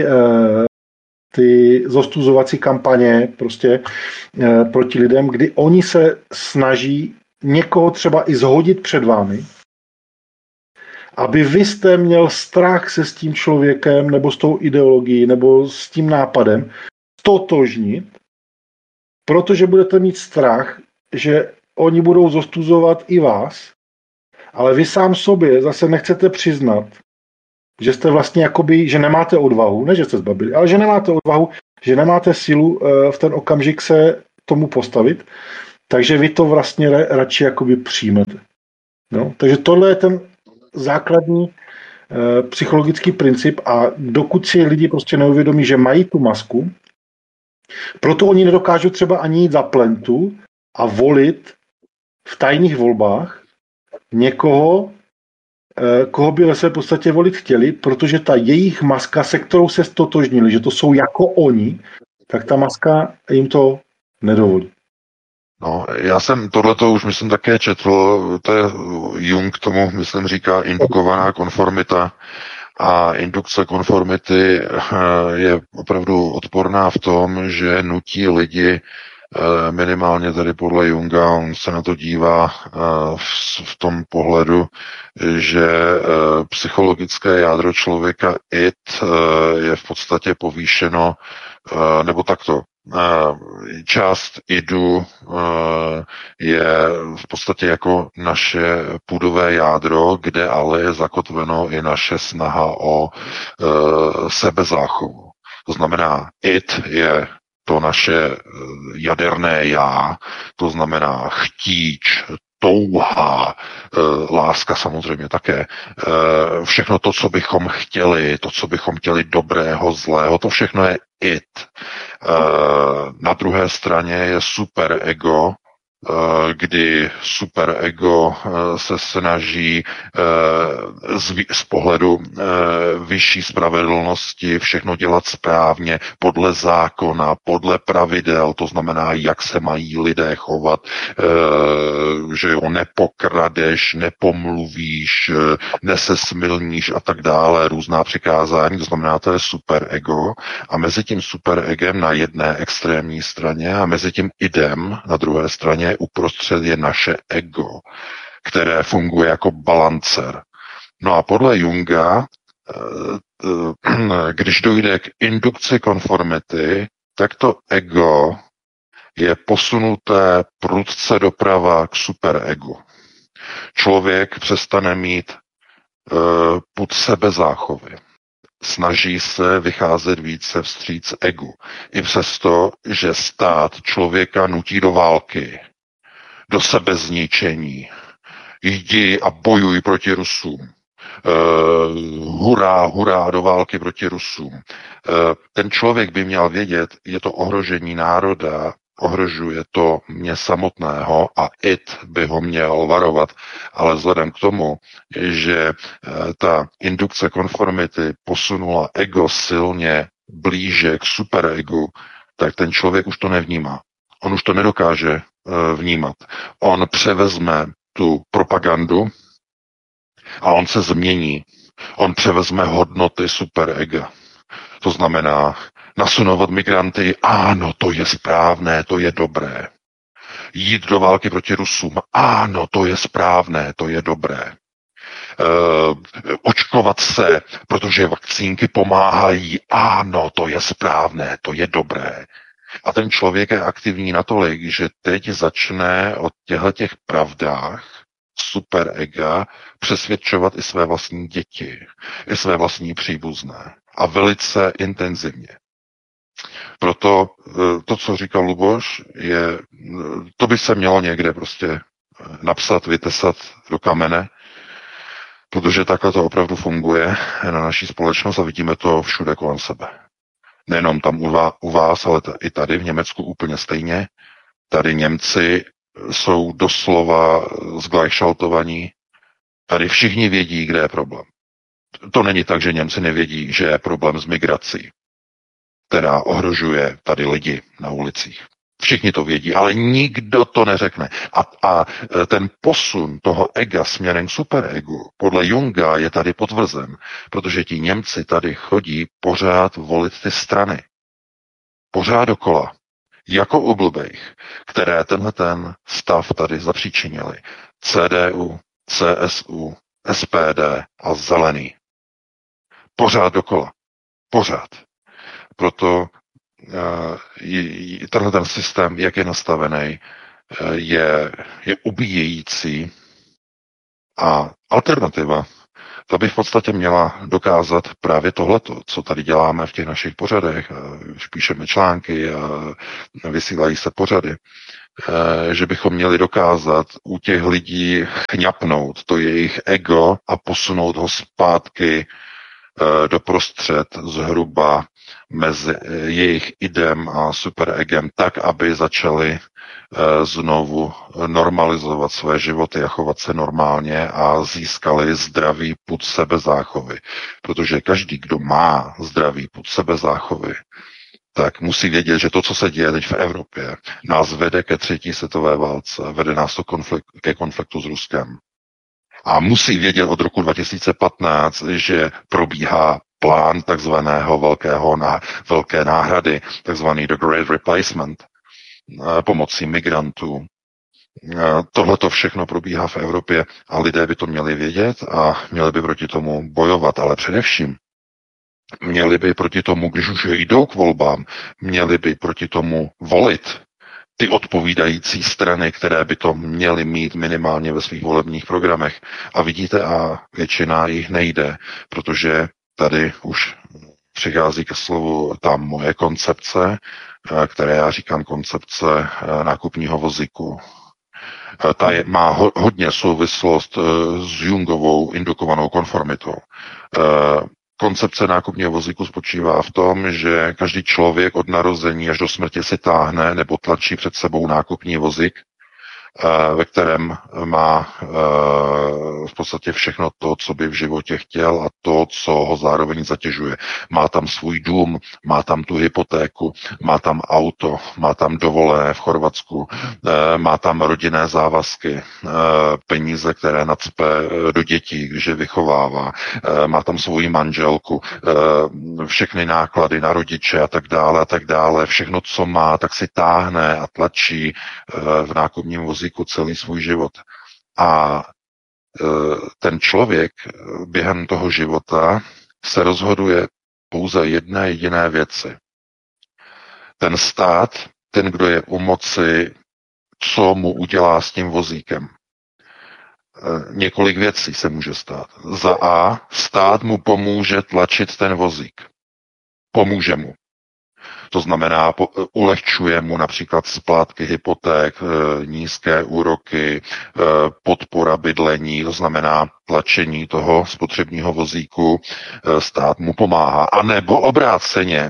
ty zostuzovací kampaně prostě proti lidem, kdy oni se snaží někoho třeba i zhodit před vámi, aby vy jste měl strach se s tím člověkem nebo s tou ideologií nebo s tím nápadem stotožnit, protože budete mít strach, že oni budou zostuzovat i vás, ale vy sám sobě zase nechcete přiznat, že jste vlastně jakoby, že nemáte odvahu, ne že jste zbabili, ale že nemáte odvahu, že nemáte sílu v ten okamžik se tomu postavit, takže vy to vlastně radši jakoby přijmete. No? Takže tohle je ten základní psychologický princip a dokud si lidi prostě neuvědomí, že mají tu masku, proto oni nedokážou třeba ani jít za plentu a volit v tajných volbách někoho, koho by ve své podstatě volit chtěli, protože ta jejich maska, se kterou se stotožnili, že to jsou jako oni, tak ta maska jim to nedovolí. No, já jsem tohleto už myslím také četl, to je Jung tomu, myslím, říká indukovaná konformita a indukce konformity je opravdu odporná v tom, že nutí lidi minimálně tady podle Junga, on se na to dívá v tom pohledu, že psychologické jádro člověka id je v podstatě povýšeno, nebo takto, část idu je v podstatě jako naše půdové jádro, kde ale je zakotveno i naše snaha o sebezáchovu. To znamená, id je to naše jaderné já, to znamená chtíč, touha, láska samozřejmě také, všechno to, co bychom chtěli, to, co bychom chtěli dobrého, zlého, to všechno je id. Na druhé straně je superego, kdy superego se snaží z pohledu vyšší spravedlnosti všechno dělat správně, podle zákona, podle pravidel, to znamená, jak se mají lidé chovat, že jo, nepokradeš, nepomluvíš, nesesmilníš a tak dále, různá přikázání, to znamená, to je superego a mezi tím superegem na jedné extrémní straně a mezi tím idem na druhé straně uprostřed je naše ego, které funguje jako balancer. No a podle Junga, když dojde k indukci konformity, tak to ego je posunuté prudce doprava k superegu. Člověk přestane mít pud sebezáchovy. Snaží se vycházet více vstříc egu. I přesto, že stát člověka nutí do války, do sebezničení. Jdi a bojuj proti Rusům. Hurá, hurá, do války proti Rusům. Ten člověk by měl vědět, je to ohrožení národa, ohrožuje to mě samotného a id by ho měl varovat. Ale vzhledem k tomu, že ta indukce konformity posunula ego silně blíže k superegu, tak ten člověk už to nevnímá. On už to nedokáže vnímat. On převezme tu propagandu a on se změní. On převezme hodnoty superega. To znamená nasunovat migranty, ano, to je správné, to je dobré. Jít do války proti Rusům, ano, to je správné, to je dobré. Očkovat se, protože vakcínky pomáhají, ano, to je správné, to je dobré. A ten člověk je aktivní natolik, že teď začne o těchto pravdách superega přesvědčovat i své vlastní děti, i své vlastní příbuzné. A velice intenzivně. Proto to, co říkal Luboš, to by se mělo někde prostě napsat, vytesat do kamene, protože takhle to opravdu funguje na naší společnost a vidíme to všude kolem sebe. Nejenom tam u vás, ale i tady v Německu úplně stejně. Tady Němci jsou doslova zglajšaltovaní. Tady všichni vědí, kde je problém. To není tak, že Němci nevědí, že je problém s migrací, která ohrožuje tady lidi na ulicích. Všichni to vědí, ale nikdo to neřekne. A ten posun toho ega směrem k superegu podle Junga je tady potvrzen, protože ti Němci tady chodí pořád volit ty strany. Pořád dokola. Jako u blbejch, které tenhle ten stav tady zapříčinili. CDU, CSU, SPD a Zelený. Pořád dokola. Pořád. Proto tenhle ten systém, jak je nastavený, je ubíjející a alternativa, ta by v podstatě měla dokázat právě tohleto, co tady děláme v těch našich pořadech, už píšeme články a vysílají se pořady, že bychom měli dokázat u těch lidí chňapnout to jejich ego a posunout ho zpátky doprostřed zhruba mezi jejich idem a superegem tak, aby začali znovu normalizovat své životy a chovat se normálně a získali zdravý pud sebezáchovy. Protože každý, kdo má zdravý pud sebezáchovy, tak musí vědět, že to, co se děje teď v Evropě, nás vede ke třetí světové válce, vede nás to ke konfliktu s Ruskem. A musí vědět od roku 2015, že probíhá plán takzvaného velké náhrady, takzvaný The Great Replacement, pomocí migrantů. Tohle to všechno probíhá v Evropě a lidé by to měli vědět a měli by proti tomu bojovat, ale především měli by proti tomu, když už jdou k volbám, měli by proti tomu volit ty odpovídající strany, které by to měly mít minimálně ve svých volebních programech. A vidíte, a většina jich nejde, protože tady už přichází ke slovu ta moje koncepce, které já říkám koncepce nákupního vozíku. Ta má hodně souvislost s Jungovou indukovanou konformitou. Koncepce nákupního vozíku spočívá v tom, že každý člověk od narození až do smrti si táhne nebo tlačí před sebou nákupní vozík, ve kterém má v podstatě všechno to, co by v životě chtěl a to, co ho zároveň zatěžuje. Má tam svůj dům, má tam tu hypotéku, má tam auto, má tam dovolené v Chorvatsku, má tam rodinné závazky, peníze, které nacpe do dětí, když je vychovává, má tam svoji manželku, všechny náklady na rodiče a tak dále. Všechno, co má, tak si táhne a tlačí v nákupním vozíku celý svůj život. A ten člověk během toho života se rozhoduje pouze jedné jediné věci. Ten stát, ten, kdo je u moci, co mu udělá s tím vozíkem. Několik věcí se může stát. Za A, stát mu pomůže tlačit ten vozík. Pomůže mu. To znamená, ulehčuje mu například splátky hypoték, nízké úroky, podpora bydlení, to znamená tlačení toho spotřebního vozíku, stát mu pomáhá. A nebo obráceně,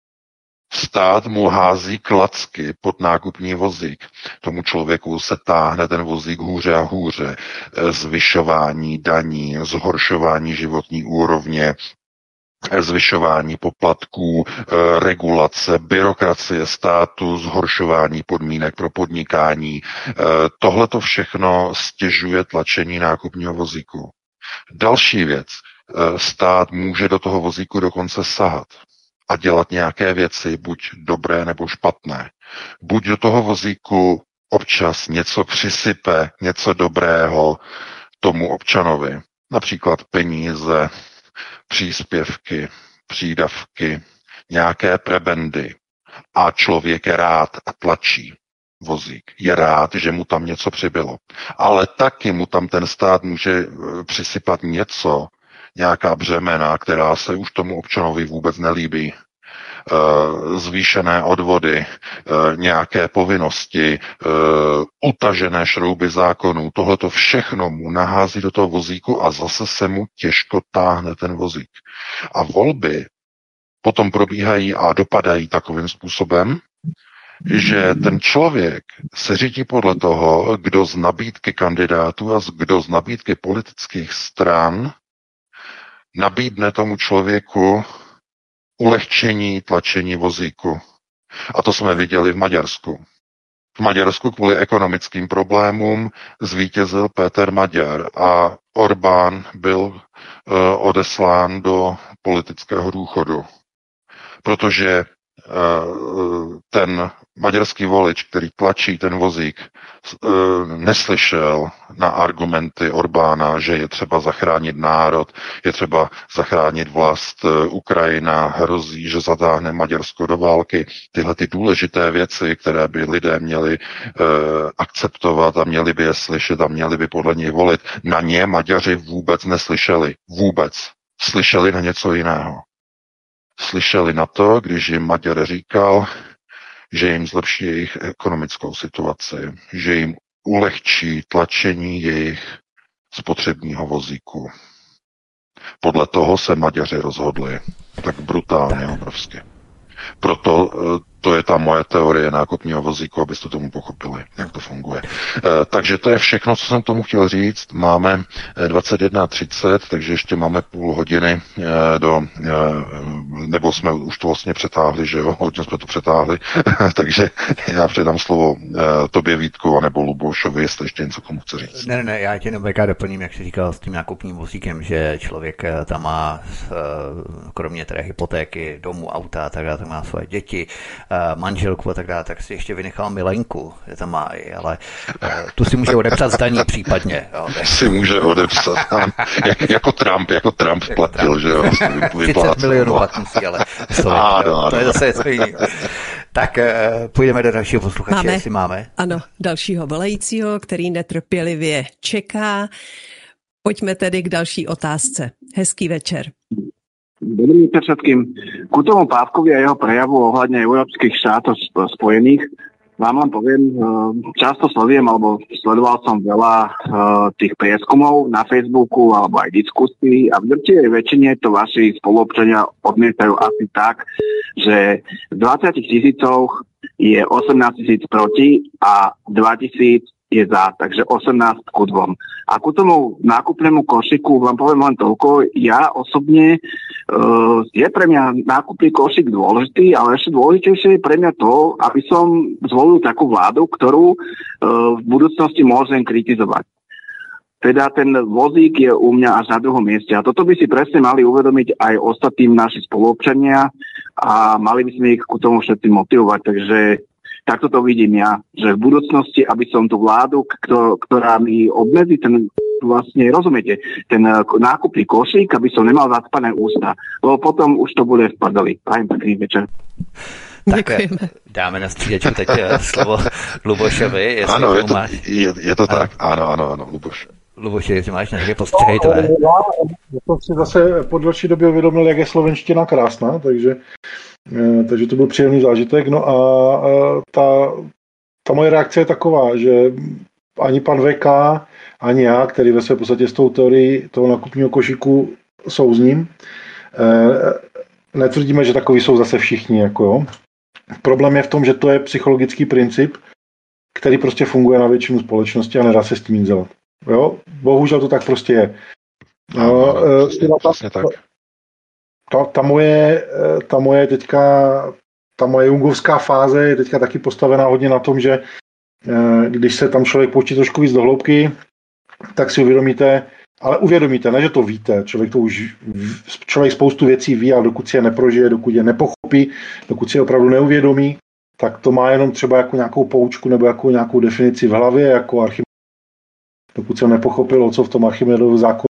stát mu hází klacky pod nákupní vozík. Tomu člověku se táhne ten vozík hůře a hůře. Zvyšování daní, zhoršování životní úrovně, zvyšování poplatků, regulace, byrokracie státu, zhoršování podmínek pro podnikání. Tohle to všechno stěžuje tlačení nákupního vozíku. Další věc. Stát může do toho vozíku dokonce sahat a dělat nějaké věci, buď dobré nebo špatné. Buď do toho vozíku občas něco přisype, něco dobrého tomu občanovi, například peníze, příspěvky, přídavky, nějaké prebendy a člověk je rád a tlačí vozík. Je rád, že mu tam něco přibylo. Ale taky mu tam ten stát může přisypat něco, nějaká břemena, která se už tomu občanovi vůbec nelíbí. Zvýšené odvody, nějaké povinnosti, utažené šrouby zákonů. Tohle to všechno mu nahází do toho vozíku a zase se mu těžko táhne ten vozík. A volby potom probíhají a dopadají takovým způsobem, že ten člověk se řídí podle toho, kdo z nabídky kandidátů a kdo z nabídky politických stran nabídne tomu člověku ulehčení tlačení vozíku. A to jsme viděli v Maďarsku. V Maďarsku kvůli ekonomickým problémům zvítězil Péter Maďar a Orbán byl odeslán do politického důchodu. Protože ten maďarský volič, který tlačí ten vozík, neslyšel na argumenty Orbána, že je třeba zachránit národ, je třeba zachránit vlast, Ukrajina hrozí, že zatáhne Maďarsko do války. Tyhle ty důležité věci, které by lidé měli akceptovat a měli by je slyšet a měli by podle nich volit, na ně Maďaři vůbec neslyšeli. Vůbec. Slyšeli na něco jiného. Slyšeli na to, když jim Maďar říkal, že jim zlepší jejich ekonomickou situaci, že jim ulehčí tlačení jejich spotřebního vozíku. Podle toho se Maďaři rozhodli. Tak brutálně, obrovsky. Proto to je ta moje teorie nákupního vozíku, abyste tomu pochopili, jak to funguje. Takže to je všechno, co jsem tomu chtěl říct. Máme 21:30, takže ještě máme půl hodiny nebo jsme už to vlastně přetáhli, že jo, hodně jsme to přetáhli, takže já předám slovo tobě, Vítku, anebo Lubošovi, jestli ještě něco komu chce říct. Ne, já tě jenom doplním, jak jsi říkal s tím nákupním vozíkem, že člověk tam má kromě té hypotéky, domu, auta, tak má svoje děti, manželku a tak dále, tak si ještě vynechal milenku, že tam má i, ale tu si může odepsat zdaní případně. Jo, si může odepsat, jako Trump platil, že jo. 30 milionů pak musí, ale to je zase něco jiného. Tak půjdeme do dalšího posluchače, jestli máme. Ano, dalšího volajícího, který netrpělivě čeká. Pojďme tedy k další otázce. Hezký večer. Dobrý večer všetkým. Ku tomu Pávkovi a jeho prejavu ohľadne európskych štátov spojených vám len poviem, často sledujem, alebo sledoval som veľa tých prieskumov na Facebooku alebo aj diskusí a v drtivej väčšine to vaši spoluobčania odmietajú asi tak, že z 20 000 je 18 000 proti a 2 000 je za, takže 18 ku 2. A ku tomu nákupnému košiku vám poviem len toľko. Ja osobne je pre mňa nákupný košik dôležitý, ale ešte dôležitejšie je pre mňa to, aby som zvolil takú vládu, ktorú v budúcnosti môžem kritizovať. Teda ten vozík je u mňa až na druhom mieste. A toto by si presne mali uvedomiť aj ostatní naši spoluobčania a mali by sme ich ku tomu všetci motivovať. Takže takto to vidím ja, že v budúcnosti, aby som tú vládu, ktorá mi obmedzí ten, vlastne, rozumiete, ten nákupný košík, aby som nemal zacpané ústa. Lebo potom už to bude v prdeli. Prajem pekný večer. Tak dáme na střídačku teď slovo Lubošovi. Ano, je to tak. Ano, Luboš. Luboši, jestli máš nějaké postřehy tvé. Já jsem si zase po delší době uvědomil, jak je slovenština krásná, takže to byl příjemný zážitek. No a ta moje reakce je taková, že ani pan VK, ani já, který ve své podstatě s tou teorií toho nákupního košíku souzním, netvrdíme, že takový jsou zase všichni. Jako jo. Problém je v tom, že to je psychologický princip, který prostě funguje na většinu společnosti a nedá se s tím nic dělat. Jo? Bohužel to tak prostě je. Ta moje teďka, ta moje jungovská fáze je teďka taky postavená hodně na tom, že když se tam člověk pouští trošku víc do hloubky, tak si uvědomíte, ne, že to víte, člověk spoustu věcí ví, ale dokud si je neprožije, dokud je nepochopí, dokud si je opravdu neuvědomí, tak to má jenom třeba jako nějakou poučku nebo jako nějakou definici v hlavě, jako Archimedes. Dokud jsem nepochopil, co v tom Archimedovu zákonu.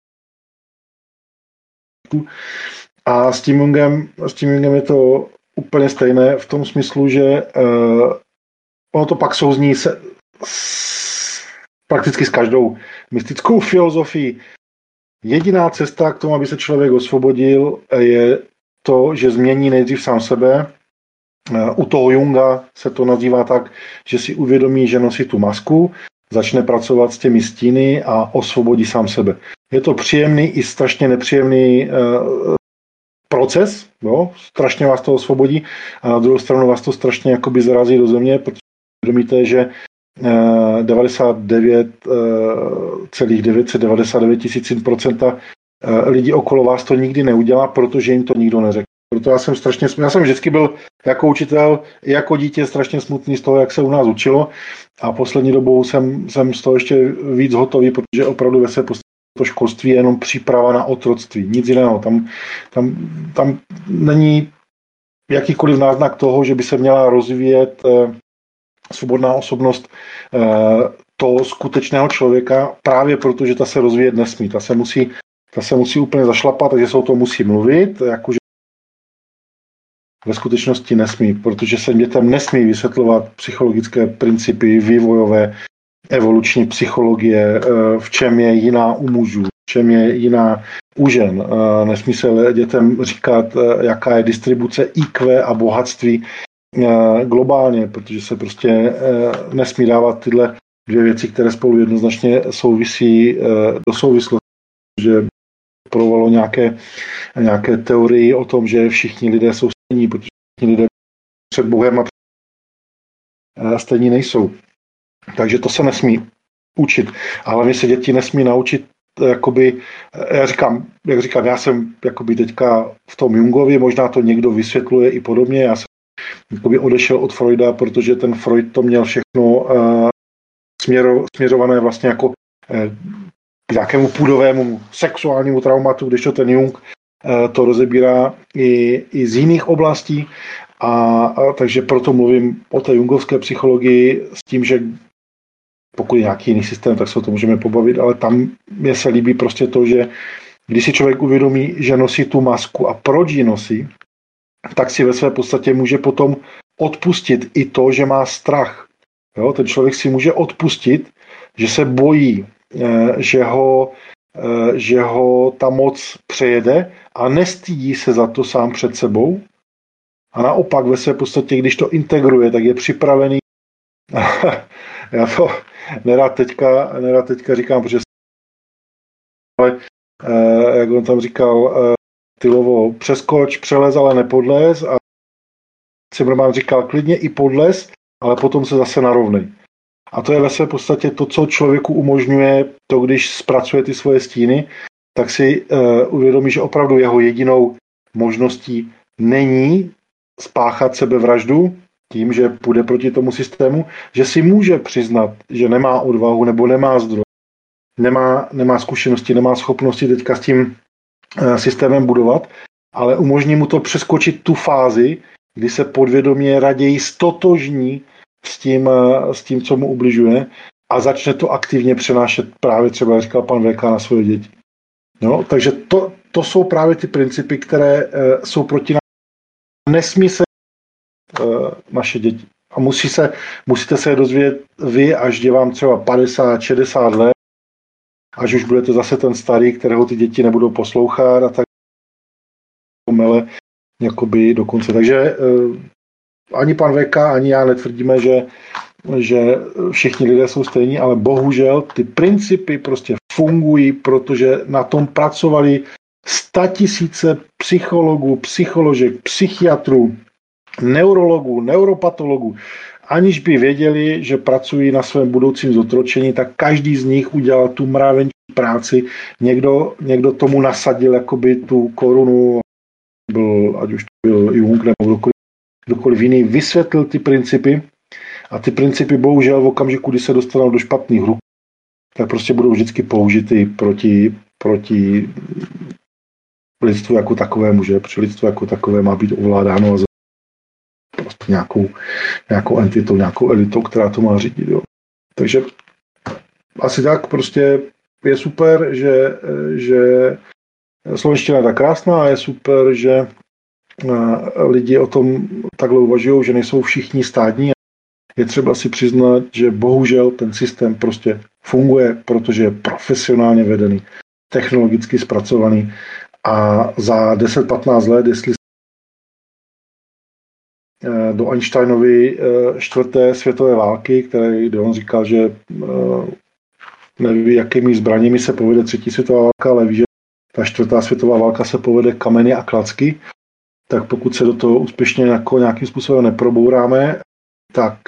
A s tím Jungem je to úplně stejné v tom smyslu, že ono to pak souzní prakticky s každou mystickou filozofií. Jediná cesta k tomu, aby se člověk osvobodil, je to, že změní nejdřív sám sebe. U toho Junga se to nazývá tak, že si uvědomí, že nosí tu masku, začne pracovat s těmi stíny a osvobodí sám sebe. Je to příjemný i strašně nepříjemný proces, jo? Strašně vás to osvobodí a na druhou stranu vás to strašně jakoby zarazí do země, protože uvědomíte, že 99,999% lidí okolo vás to nikdy neudělá, protože jim to nikdo neřekl. Proto já jsem vždycky byl jako učitel, jako dítě strašně smutný z toho, jak se u nás učilo a poslední dobou jsem z toho ještě víc hotový, protože opravdu ve své podstatě to školství je jenom příprava na otroctví, nic jiného. Tam není jakýkoliv náznak toho, že by se měla rozvíjet svobodná osobnost toho skutečného člověka, právě protože ta se rozvíjet nesmí. Ta se musí úplně zašlapat, takže se o tom musí mluvit, jakože ve skutečnosti nesmí, protože se dětem nesmí vysvětlovat psychologické principy, vývojové, evoluční psychologie, v čem je jiná u mužů, v čem je jiná u žen. Nesmí se dětem říkat, jaká je distribuce IQ a bohatství globálně, protože se prostě nesmí dávat tyhle dvě věci, které spolu jednoznačně souvisí do souvislosti, že provalo nějaké teorii o tom, že všichni lidé jsou stejní, protože všichni lidé před Bohem a stejní nejsou. Takže to se nesmí učit. A hlavně se děti nesmí naučit, jakoby, jak říkám, já jsem jakoby teďka v tom Jungovi, možná to někdo vysvětluje i podobně, já jsem jakoby odešel od Freuda, protože ten Freud to měl všechno směřované vlastně jako k nějakému půdovému sexuálnímu traumatu, když to ten Jung to rozebírá i z jiných oblastí. A takže proto mluvím o té jungovské psychologii s tím, že pokud je nějaký jiný systém, tak se o tom můžeme pobavit, ale tam mě se líbí prostě to, že když si člověk uvědomí, že nosí tu masku a proč ji nosí, tak si ve své podstatě může potom odpustit i to, že má strach. Jo? Ten člověk si může odpustit, že se bojí, že ho ta moc přejede a nestydí se za to sám před sebou. A naopak ve své podstatě, když to integruje, tak je připravený. Já to nerad teďka říkám, protože ale jak on tam říkal, Tylovo, přeskoč, přelez, ale nepodlez. A Cimrman říkal, klidně i podlez, ale potom se zase narovnej. A to je ve své podstatě to, co člověku umožňuje to, když zpracuje ty svoje stíny, tak si uvědomí, že opravdu jeho jedinou možností není spáchat sebevraždu tím, že půjde proti tomu systému, že si může přiznat, že nemá odvahu nebo nemá zdroj, nemá zkušenosti, nemá schopnosti teďka s tím systémem budovat, ale umožní mu to přeskočit tu fázi, kdy se podvědomě raději stotožní s tím, co mu ubližuje a začne to aktivně přenášet právě třeba, jak říkal pan VK, na svoje děti. No, takže to jsou právě ty principy, které jsou proti nám. Nesmí se naše děti. A musíte se je dozvědět vy, až je vám třeba 50, 60 let, až už budete zase ten starý, kterého ty děti nebudou poslouchat a tak mele jakoby dokonce. Takže ani pan VK, ani já netvrdíme, že všichni lidé jsou stejní, ale bohužel ty principy prostě fungují, protože na tom pracovali 100 000 psychologů, psycholožek, psychiatrů, neurologů, neuropatologů. Aniž by věděli, že pracují na svém budoucím zotročení, tak každý z nich udělal tu mravenčí práci. Někdo tomu nasadil jakoby tu korunu, ať už to byl Jung nebo kdokoliv jiný, vysvětlil ty principy a ty principy bohužel v okamžiku, kdy se dostanou do špatných ruk, tak prostě budou vždycky použity proti lidstvu jako takovému, že? Protože lidstvo jako takové má být ovládáno a prostě nějakou entitou, nějakou elitou, která to má řídit. Jo. Takže asi tak prostě je super, že slovenština je tak krásná a je super, že lidi o tom takhle uvažují, že nejsou všichni stádní. Je třeba si přiznat, že bohužel ten systém prostě funguje, protože je profesionálně vedený, technologicky zpracovaný a za 10-15 let, jestli do Einsteinovy 4. světové války, kde on říkal, že neví, jakými zbraněmi se povede 3. světová válka, ale ví, že ta 4. světová válka se povede kameny a klacky, tak pokud se do toho úspěšně jako nějakým způsobem neprobouráme, tak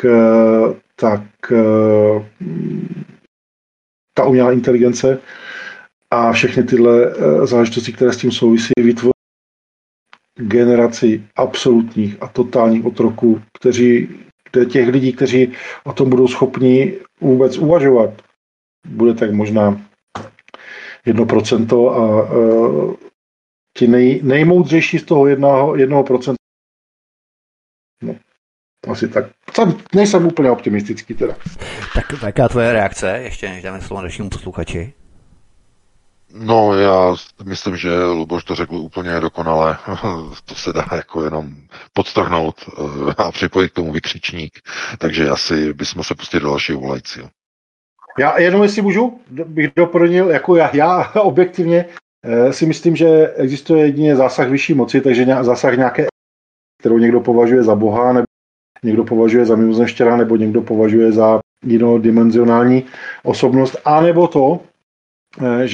ta umělá inteligence a všechny tyhle záležitosti, které s tím souvisí, vytvoří generaci absolutních a totálních otroků, těch lidí, kteří o tom budou schopni vůbec uvažovat, bude tak možná 1% a ti nejmoudřejší z toho 1% Asi tak. Nejsem úplně optimistický teda. Tak jaká tvoje reakce, ještě než dáme slovo dalšímu posluchači? No, já myslím, že Luboš to řekl úplně dokonale. To se dá jako jenom podtrhnout a připojit k tomu vykřičník. Takže asi bychom se pustili do dalšího volajícího. Já jenom, jestli můžu, bych doplnil, jako já objektivně si myslím, že existuje jedině zásah vyšší moci, takže zásah nějaké, kterou někdo považuje za boha, nebo někdo považuje za mimozemštěra, nebo někdo považuje za jinodimenzionální osobnost, anebo to, že